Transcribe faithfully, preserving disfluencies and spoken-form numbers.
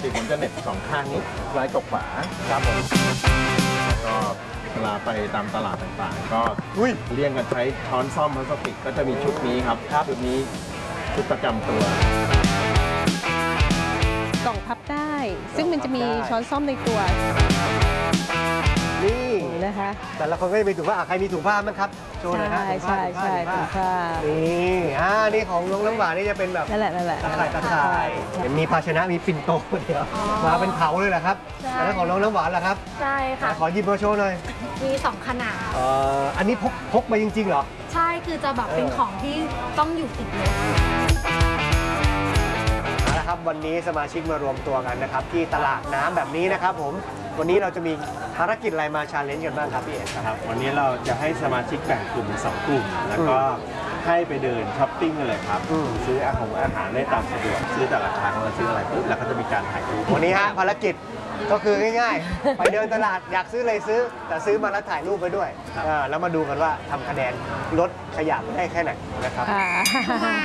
ติผมจะเหน็บสองข้างนี้ซ้ายกับขวาครับผมก็เวลาไปตามตลาดต่างๆ ก็อุ้ยเลี่ยงกันใช้ช้อนซ่อมพลาสติกก็จะมีชุดนี้ครับชุดนี้ชุดประจำตัวกล่องพับได้ ซึ่งมันจะมีช้อนซ่อมในตัวนี่นะคะแต่ละคนก็จะมีถุงผ้าอ่ะใครมีถุงผ้ามั้งครับโชว์หน่อยนะใช่ใช่ใช่ถุงผ้านี่อ่านี่ของน้องน้ำหวานนี่จะเป็นแบบนั่นแหละนั่นแหละตะข่ายตะข่ายเห็นมีภาชนะมีปิ่นโตเดียวมาเป็นเผาเลยเหรอครับใช่แล้วของน้องน้ำหวานล่ะครับใช่ค่ะขอหยิบมาโชว์หน่อยมีสองขนาดเอ่ออันนี้พกพกมาจริงๆเหรอใช่คือจะแบบเป็นของที่ต้องอยู่ติดรถเอาละครับวันนี้สมาชิกมารวมตัวกันนะครับที่ตลาดน้ำแบบนี้นะครับผมวันนี้เราจะมีภารกิจอะไรมาชาเลนจ์กันบ้างครับพี่เอกครับครับวันนี้เราจะให้สมาชิกแบ่งกลุ่มเป็นสองกลุ่ม แล้วก็ให้ไปเดินช้อปปิ้งกันเลยครับอืมซื้ออาหารอาหารได้ตามสะดวกซื้อแต่ละครั้งเราซื้ออะไรปุ๊บแล้วก็จะมีการถ่ายรูปวันนี้ฮะภารกิจก็คือง่ายๆ ไปเดินตลาดอยากซื้ออะไรซื้อ แต่ซื้อมาแล้วถ่ายรูปไปด้วยครับอ่าแล้วมาดูกันว่าทำคะแนนลดขยะได้แค่ไหนนะครับอ่า